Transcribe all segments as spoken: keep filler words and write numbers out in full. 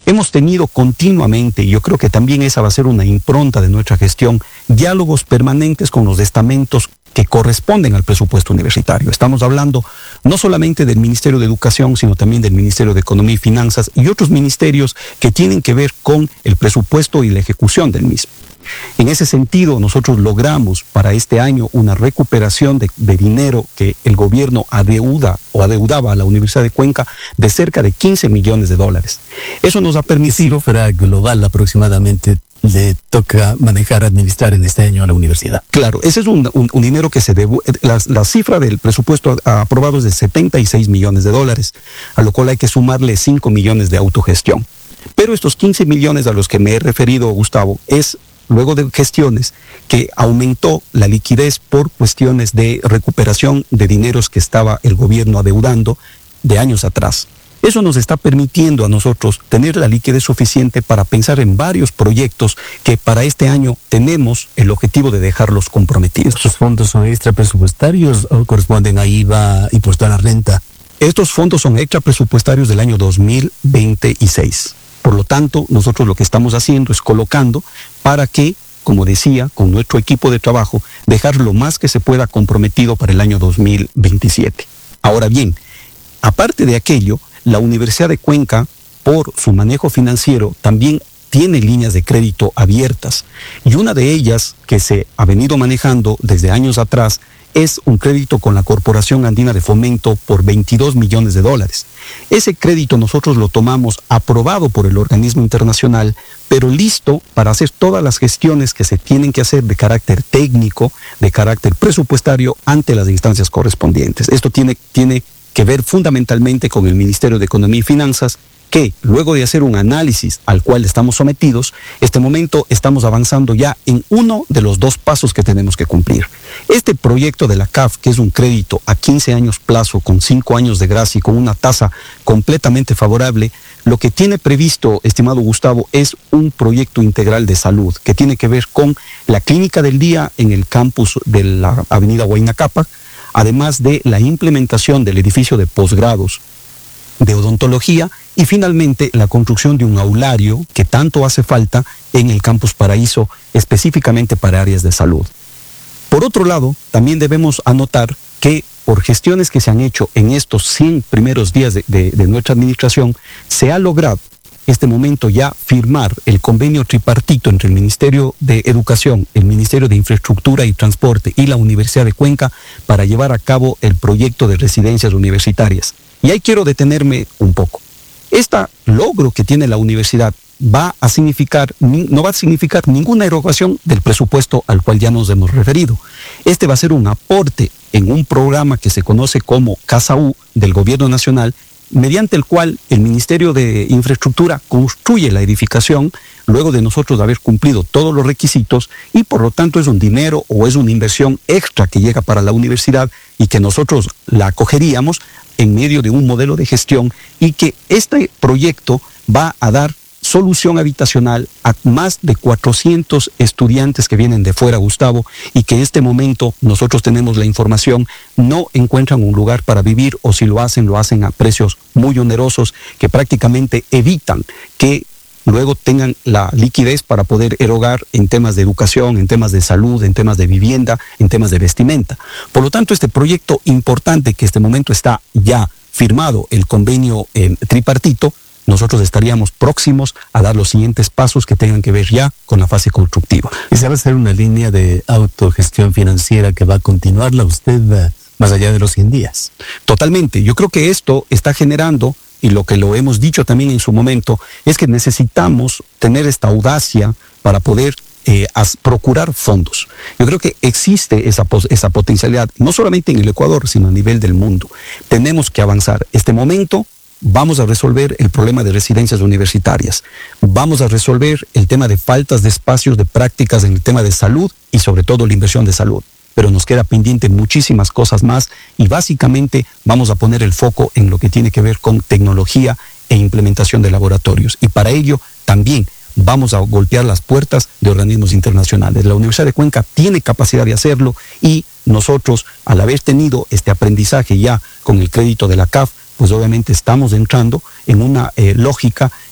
Hemos tenido continuamente, y yo creo que también esa va a ser una impronta de nuestra gestión, diálogos permanentes con los estamentos que corresponden al presupuesto universitario. Estamos hablando no solamente del Ministerio de Educación, sino también del Ministerio de Economía y Finanzas y otros ministerios que tienen que ver con el presupuesto y la ejecución del mismo. En ese sentido, nosotros logramos para este año una recuperación de, de dinero que el gobierno adeuda o adeudaba a la Universidad de Cuenca de cerca de quince millones de dólares. Eso nos ha permitido... Cifra global aproximadamente le toca manejar, administrar en este año a la universidad. Claro, ese es un, un, un dinero que se debe... La, la cifra del presupuesto aprobado es de setenta y seis millones de dólares, a lo cual hay que sumarle cinco millones de autogestión. Pero estos quince millones a los que me he referido, Gustavo, es... luego de gestiones que aumentó la liquidez por cuestiones de recuperación de dineros que estaba el gobierno adeudando de años atrás. Eso nos está permitiendo a nosotros tener la liquidez suficiente para pensar en varios proyectos que para este año tenemos el objetivo de dejarlos comprometidos. ¿Estos fondos son extra presupuestarios o corresponden a I V A, impuesto a la renta? Estos fondos son extra presupuestarios del año dos mil veintiséis. Por lo tanto, nosotros lo que estamos haciendo es colocando para que, como decía, con nuestro equipo de trabajo, dejar lo más que se pueda comprometido para el año dos mil veintisiete. Ahora bien, aparte de aquello, la Universidad de Cuenca, por su manejo financiero, también tiene líneas de crédito abiertas. Y una de ellas, que se ha venido manejando desde años atrás, es un crédito con la Corporación Andina de Fomento por veintidós millones de dólares. Ese crédito nosotros lo tomamos aprobado por el organismo internacional, pero listo para hacer todas las gestiones que se tienen que hacer de carácter técnico, de carácter presupuestario ante las instancias correspondientes. Esto tiene, tiene que ver fundamentalmente con el Ministerio de Economía y Finanzas, que luego de hacer un análisis al cual estamos sometidos, este momento estamos avanzando ya en uno de los dos pasos que tenemos que cumplir. Este proyecto de la C A F, que es un crédito a quince años plazo, con cinco años de gracia y con una tasa completamente favorable, lo que tiene previsto, estimado Gustavo, es un proyecto integral de salud que tiene que ver con la clínica del día en el campus de la avenida Huayna Cápac, además de la implementación del edificio de posgrados de odontología y finalmente la construcción de un aulario que tanto hace falta en el Campus Paraíso, específicamente para áreas de salud. Por otro lado, también debemos anotar que por gestiones que se han hecho en estos cien primeros días de, de, de nuestra administración, se ha logrado este momento ya firmar el convenio tripartito entre el Ministerio de Educación, el Ministerio de Infraestructura y Transporte y la Universidad de Cuenca para llevar a cabo el proyecto de residencias universitarias. Y ahí quiero detenerme un poco. Este logro que tiene la universidad va a significar, no va a significar ninguna erogación del presupuesto al cual ya nos hemos referido. Este va a ser un aporte en un programa que se conoce como Casa U del Gobierno Nacional, mediante el cual el Ministerio de Infraestructura construye la edificación luego de nosotros haber cumplido todos los requisitos y por lo tanto es un dinero o es una inversión extra que llega para la universidad y que nosotros la acogeríamos en medio de un modelo de gestión y que este proyecto va a dar solución habitacional a más de cuatrocientos estudiantes que vienen de fuera, Gustavo, y que en este momento nosotros tenemos la información, no encuentran un lugar para vivir o si lo hacen, lo hacen a precios muy onerosos que prácticamente evitan que luego tengan la liquidez para poder erogar en temas de educación, en temas de salud, en temas de vivienda, en temas de vestimenta. Por lo tanto, este proyecto importante que en este momento está ya firmado, el convenio eh, tripartito, nosotros estaríamos próximos a dar los siguientes pasos que tengan que ver ya con la fase constructiva. ¿Esa va a ser una línea de autogestión financiera que va a continuarla usted uh, más allá de los cien días? Totalmente. Yo creo que esto está generando, y lo que lo hemos dicho también en su momento, es que necesitamos tener esta audacia para poder eh, as, procurar fondos. Yo creo que existe esa, esa potencialidad, no solamente en el Ecuador, sino a nivel del mundo. Tenemos que avanzar. Este momento vamos a resolver el problema de residencias universitarias, vamos a resolver el tema de faltas de espacios de prácticas en el tema de salud y sobre todo la inversión de salud. Pero nos queda pendiente muchísimas cosas más y básicamente vamos a poner el foco en lo que tiene que ver con tecnología e implementación de laboratorios. Y para ello también vamos a golpear las puertas de organismos internacionales. La Universidad de Cuenca tiene capacidad de hacerlo y nosotros, al haber tenido este aprendizaje ya con el crédito de la C A F, pues obviamente estamos entrando en una eh, lógica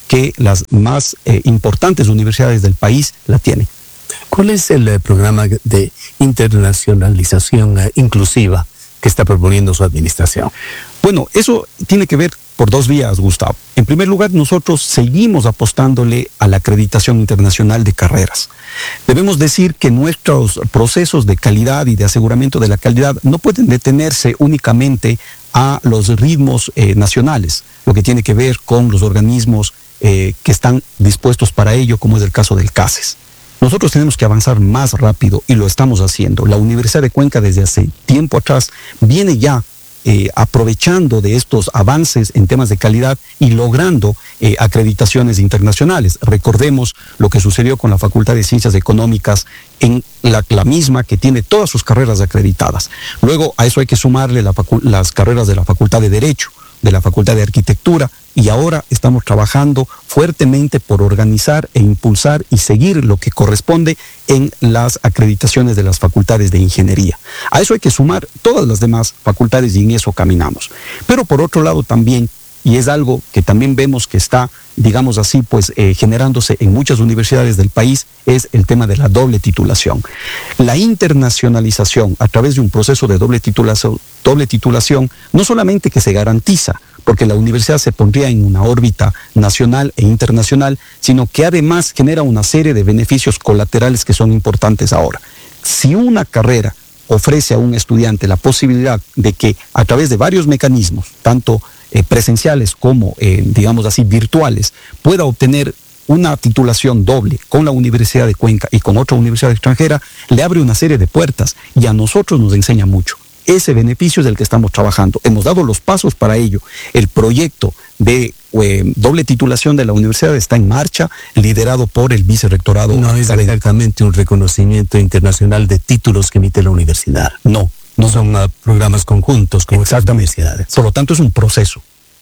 que las más eh, importantes universidades del país la tienen. ¿Cuál es el eh, programa de internacionalización eh, inclusiva que está proponiendo su administración? Bueno, eso tiene que ver por dos vías, Gustavo. En primer lugar, nosotros seguimos apostándole a la acreditación internacional de carreras. Debemos decir que nuestros procesos de calidad y de aseguramiento de la calidad no pueden detenerse únicamente a los ritmos eh, nacionales, lo que tiene que ver con los organismos eh, que están dispuestos para ello, como es el caso del CASES. Nosotros tenemos que avanzar más rápido y lo estamos haciendo. La Universidad de Cuenca desde hace tiempo atrás viene ya Eh, aprovechando de estos avances en temas de calidad y logrando eh, acreditaciones internacionales. Recordemos lo que sucedió con la Facultad de Ciencias Económicas, en la, la misma que tiene todas sus carreras acreditadas. Luego a eso hay que sumarle la las carreras de la Facultad de Derecho, de la Facultad de Arquitectura, y ahora estamos trabajando fuertemente por organizar e impulsar y seguir lo que corresponde en las acreditaciones de las facultades de ingeniería. A eso hay que sumar todas las demás facultades y en eso caminamos. Pero por otro lado también, y es algo que también vemos que está, digamos así, pues eh, generándose en muchas universidades del país, es el tema de la doble titulación. La internacionalización a través de un proceso de doble titulación, doble titulación no solamente que se garantiza, porque la universidad se pondría en una órbita nacional e internacional, sino que además genera una serie de beneficios colaterales que son importantes ahora. Si una carrera ofrece a un estudiante la posibilidad de que a través de varios mecanismos, tanto eh, presenciales como, eh, digamos así, virtuales, pueda obtener una titulación doble con la Universidad de Cuenca y con otra universidad extranjera, le abre una serie de puertas y a nosotros nos enseña mucho. Ese beneficio es del que estamos trabajando. Hemos dado los pasos para ello. El proyecto de eh, doble titulación de la universidad está en marcha, liderado por el vicerrectorado. No es exactamente un reconocimiento internacional de títulos que emite la universidad. No, no son uh, programas conjuntos con otras universidades. Por lo tanto, es un proceso.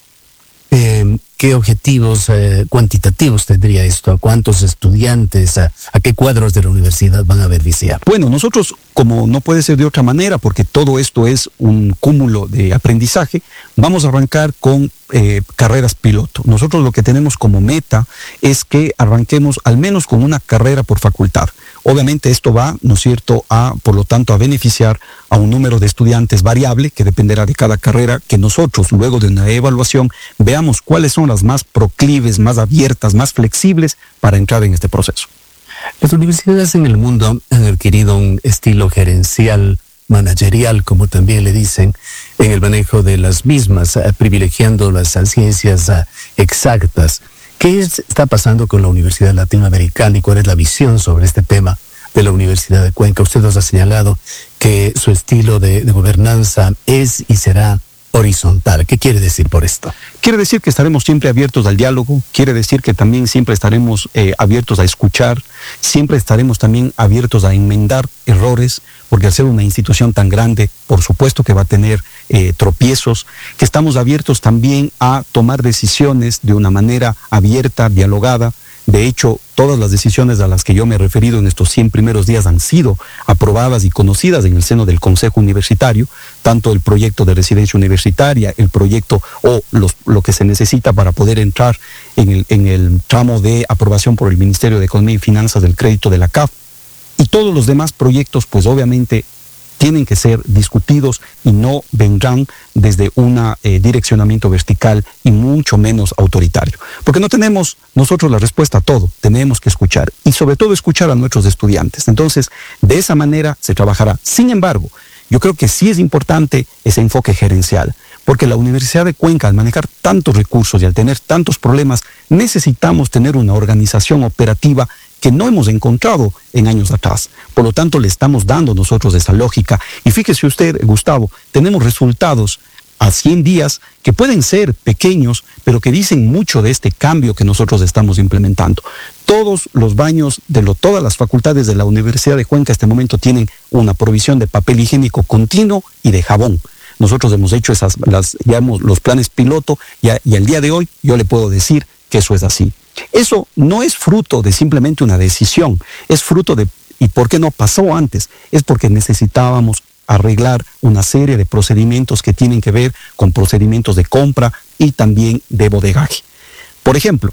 Eh, ¿Qué objetivos eh, cuantitativos tendría esto? ¿A cuántos estudiantes, a, a qué cuadros de la universidad van a beneficiar? Bueno, nosotros, como no puede ser de otra manera, porque todo esto es un cúmulo de aprendizaje, vamos a arrancar con eh, carreras piloto. Nosotros lo que tenemos como meta es que arranquemos al menos con una carrera por facultad. Obviamente esto va, ¿no es cierto?, a, por lo tanto, a beneficiar a un número de estudiantes variable que dependerá de cada carrera, que nosotros, luego de una evaluación, veamos cuáles son las más proclives, más abiertas, más flexibles para entrar en este proceso. Las universidades en el mundo han adquirido un estilo gerencial, managerial, como también le dicen, en el manejo de las mismas, eh, privilegiando las uh, ciencias uh, exactas. ¿Qué es, está pasando con la Universidad Latinoamericana y cuál es la visión sobre este tema de la Universidad de Cuenca? Usted nos ha señalado que su estilo de, de gobernanza es y será horizontal. ¿Qué quiere decir por esto? Quiere decir que estaremos siempre abiertos al diálogo, quiere decir que también siempre estaremos eh, abiertos a escuchar, siempre estaremos también abiertos a enmendar errores, porque al ser una institución tan grande, por supuesto que va a tener eh, tropiezos, que estamos abiertos también a tomar decisiones de una manera abierta, dialogada. De hecho, todas las decisiones a las que yo me he referido en estos cien primeros días han sido aprobadas y conocidas en el seno del Consejo Universitario, tanto el proyecto de residencia universitaria, el proyecto o los, lo que se necesita para poder entrar en el, en el tramo de aprobación por el Ministerio de Economía y Finanzas del crédito de la C A F. Y todos los demás proyectos, pues obviamente, tienen que ser discutidos y no vendrán desde un eh, direccionamiento vertical y mucho menos autoritario. Porque no tenemos nosotros la respuesta a todo, tenemos que escuchar y sobre todo escuchar a nuestros estudiantes. Entonces, de esa manera se trabajará. Sin embargo, yo creo que sí es importante ese enfoque gerencial, porque la Universidad de Cuenca, al manejar tantos recursos y al tener tantos problemas, necesitamos tener una organización operativa que no hemos encontrado en años atrás. Por lo tanto, le estamos dando nosotros esa lógica. Y fíjese usted, Gustavo, tenemos resultados a cien días que pueden ser pequeños, pero que dicen mucho de este cambio que nosotros estamos implementando. Todos los baños de lo, todas las facultades de la Universidad de Cuenca en este momento tienen una provisión de papel higiénico continuo y de jabón. Nosotros hemos hecho esas, las, digamos, los planes piloto y, a, y al día de hoy yo le puedo decir que eso es así. Eso no es fruto de simplemente una decisión, es fruto de, ¿y por qué no pasó antes? Es porque necesitábamos arreglar una serie de procedimientos que tienen que ver con procedimientos de compra y también de bodegaje. Por ejemplo,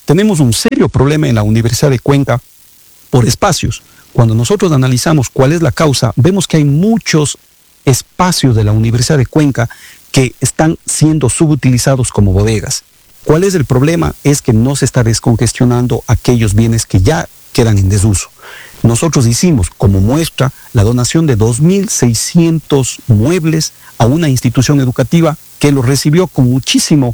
tenemos un serio problema en la Universidad de Cuenca por espacios. Cuando nosotros analizamos cuál es la causa, vemos que hay muchos espacios de la Universidad de Cuenca que están siendo subutilizados como bodegas. ¿Cuál es el problema? Es que no se está descongestionando aquellos bienes que ya quedan en desuso. Nosotros hicimos como muestra la donación de dos mil seiscientos muebles a una institución educativa que lo recibió con muchísimo